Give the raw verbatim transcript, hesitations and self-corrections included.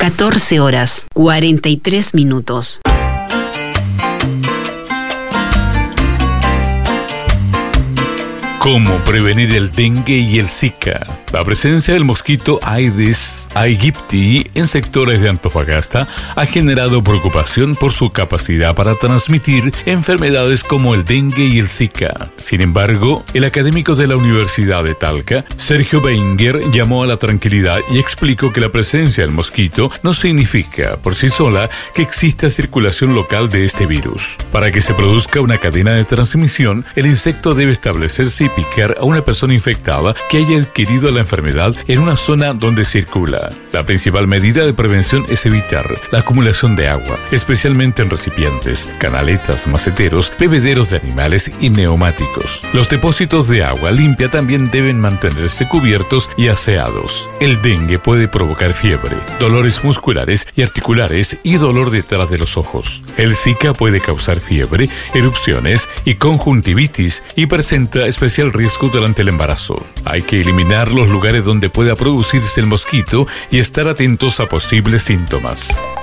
catorce horas, cuarenta y tres minutos. ¿Cómo prevenir el dengue y el Zika? La presencia del mosquito Aedes aegypti en sectores de Antofagasta ha generado preocupación por su capacidad para transmitir enfermedades como el dengue y el Zika. Sin embargo, el académico de la Universidad de Talca, Sergio Benger, llamó a la tranquilidad y explicó que la presencia del mosquito no significa por sí sola que exista circulación local de este virus. Para que se produzca una cadena de transmisión, el insecto debe establecerse y picar a una persona infectada que haya adquirido la enfermedad en una zona donde circula. La principal medida de prevención es evitar la acumulación de agua, especialmente en recipientes, canaletas, maceteros, bebederos de animales y neumáticos. Los depósitos de agua limpia también deben mantenerse cubiertos y aseados. El dengue puede provocar fiebre, dolores musculares y articulares y dolor detrás de los ojos. El Zika puede causar fiebre, erupciones y conjuntivitis y presenta especial riesgo durante el embarazo. Hay que eliminar los lugares donde pueda producirse el mosquito y estar atentos a posibles síntomas.